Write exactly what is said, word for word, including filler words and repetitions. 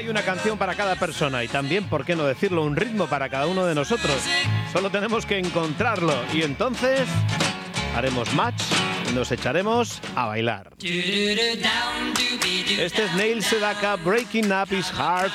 Hay una canción para cada persona y también, ¿por qué no decirlo?, un ritmo para cada uno de nosotros. Solo tenemos que encontrarlo y entonces haremos match y nos echaremos a bailar. Este es Neil Sedaka, Breaking Up is Hard.